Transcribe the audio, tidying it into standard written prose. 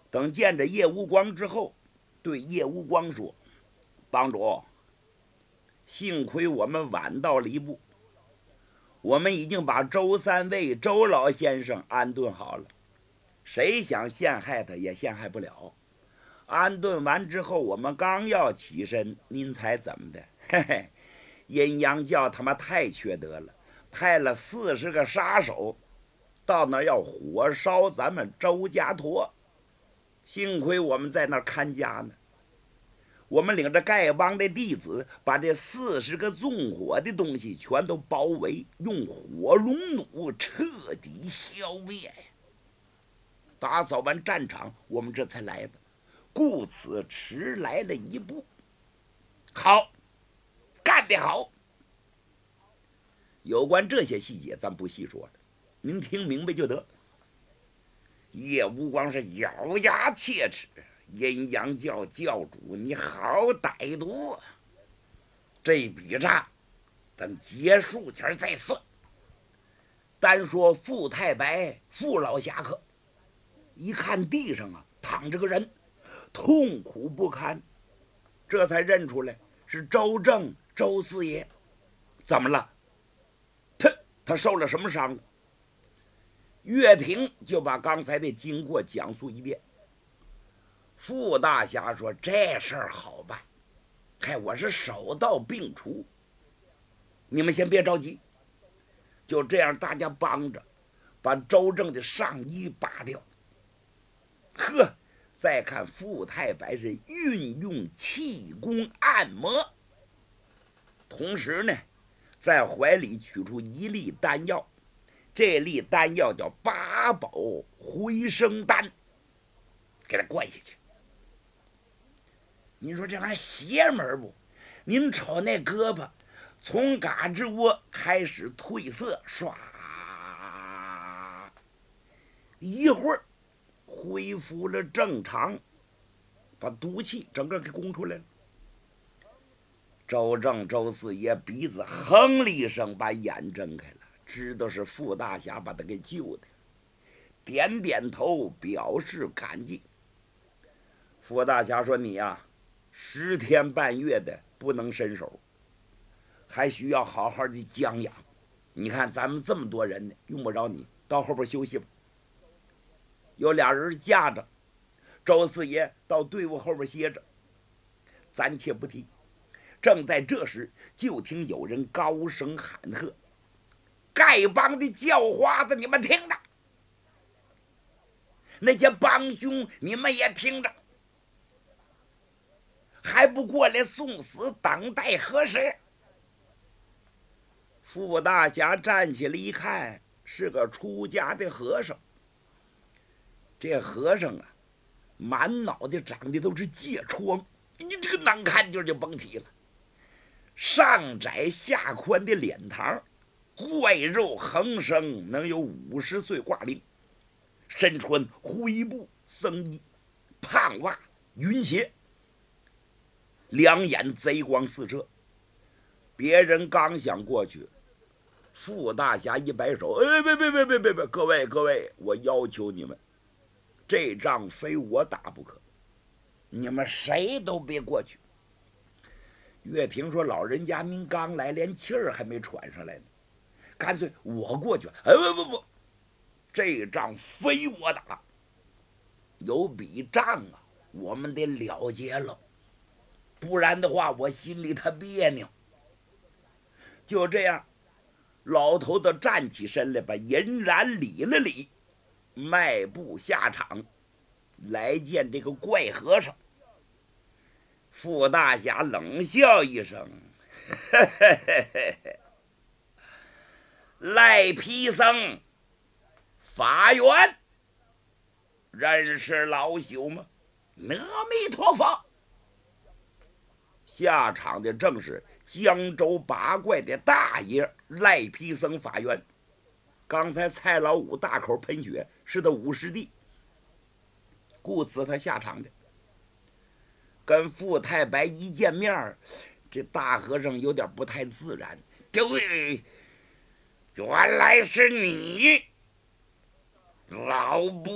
等见着叶无光之后，对叶无光说：“帮主，幸亏我们晚到了一步，我们已经把周三位周老先生安顿好了，谁想陷害他也陷害不了。安顿完之后，我们刚要起身，您猜怎么的？嘿嘿，阴阳教他妈太缺德了，派了40个杀手到那儿要火烧咱们周家坨。幸亏我们在那儿看家呢，我们领着丐帮的弟子，把这40个纵火的东西全都包围，用火龙弩彻底消灭。打扫完战场，我们这才来的，故此迟来了一步。好，干得好！有关这些细节，咱不细说了，您听明白就得。叶无光是咬牙切齿，阴阳教教主，你好歹毒！这笔账等结束前再算。单说傅太白傅老侠客，一看地上躺着个人，痛苦不堪，这才认出来是周正周四爷。怎么了？他受了什么伤了？岳霆就把刚才的经过讲述一遍。傅大侠说：“这事儿好办，我是手到病除，你们先别着急，就这样大家帮着把周正的上衣拔掉。呵，再看傅太白是运用气功按摩，同时呢，在怀里取出一粒丹药。”这粒丹药叫八宝回生丹，给他灌下去。您说这玩意儿邪门不？您瞅那胳膊，从嘎吱窝开始褪色，唰，一会儿恢复了正常，把毒气整个给攻出来了。周正周四爷鼻子哼了一声，把眼睁开了。知道是傅大侠把他给救的，点点头表示感激。傅大侠说：“你10天半月的不能伸手，还需要好好的将养。你看咱们这么多人呢，用不着你，到后边休息吧。”有俩人架着，周四爷到队伍后边歇着，暂且不提。正在这时，就听有人高声喊喝：“丐帮的叫花子，你们听着！那些帮凶，你们也听着！还不过来送死，等待何时？”傅大侠站起来一看，是个出家的和尚。这和尚满脑袋长的都是疥疮，你这个难看劲就甭提了。上窄下宽的脸膛，怪肉横生，能有50岁挂龄，身穿灰布僧衣，胖袜云鞋，两眼贼光四射。别人刚想过去，傅大侠一摆手：“哎，别，各位，我要求你们，这仗非我打不可，你们谁都别过去。”岳霆说：“老人家，您刚来，连气儿还没喘上来呢，干脆我过去。”哎，不，这仗非我打，有笔账我们得了结了，不然的话，我心里他别扭。就这样，老头子站起身来，把银髯理了理，迈步下场，来见这个怪和尚。傅大侠冷笑一声：“赖皮僧，法源，认识老朽吗？”“阿弥陀佛。”下场的正是江州八怪的大爷赖皮僧法源。刚才蔡老五大口喷血，是他五师弟，故此他下场的。跟傅太白一见面，这大和尚有点不太自然。“对，原来是你，老不